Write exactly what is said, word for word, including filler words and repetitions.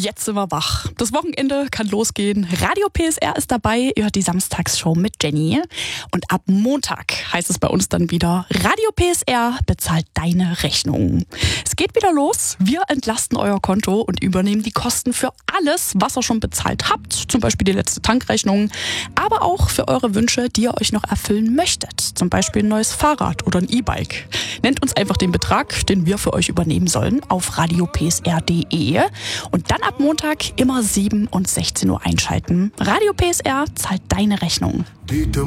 Jetzt sind wir wach. Das Wochenende kann losgehen. Radio P S R ist dabei. Ihr hört die Samstagsshow mit Jenny. Und ab Montag heißt es bei uns dann wieder: Radio P S R bezahlt deine Rechnung. Es geht wieder los. Wir entlasten euer Konto und übernehmen die Kosten für alles, was ihr schon bezahlt habt. Zum Beispiel die letzte Tankrechnung. Aber auch für eure Wünsche, die ihr euch noch erfüllen möchtet. Zum Beispiel ein neues Fahrrad oder ein E-Bike. Nennt uns einfach den Betrag, den wir für euch übernehmen sollen, auf radio p s r punkt d e. Und dann ab Montag immer sieben und sechzehn Uhr einschalten. Radio P S R zahlt deine Rechnung.